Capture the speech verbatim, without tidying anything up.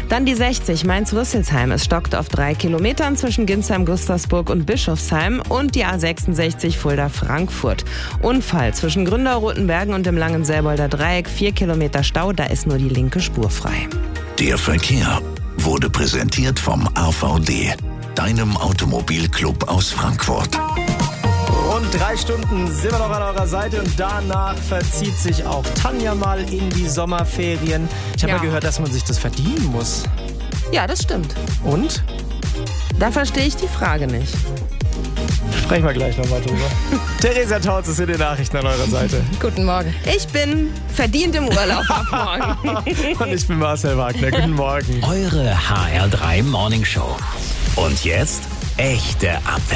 Dann die sechzig Mainz-Rüsselsheim. Es stockt auf drei Kilometern zwischen Ginsheim, Gustavsburg und Bischofsheim. Und die A sechsundsechzig Fulda-Frankfurt. Unfall zwischen Gründau-Rotenbergen und dem Langenselbolder Dreieck. Vier Kilometer Stau, da ist nur die linke Spur frei. Der Verkehr wurde präsentiert vom A V D, deinem Automobilclub aus Frankfurt. Rund drei Stunden sind wir noch an eurer Seite und danach verzieht sich auch Tanja mal in die Sommerferien. Ich habe Ja. ja gehört, dass man sich das verdienen muss. Ja, das stimmt. Und? Da verstehe ich die Frage nicht. Sprechen wir gleich nochmal drüber. Theresa Tautz ist in den Nachrichten an eurer Seite. Guten Morgen. Ich bin verdient im Urlaub ab morgen. Und ich bin Marcel Wagner. Guten Morgen. Eure H R drei Morning Show. Und jetzt echte Abwechslung.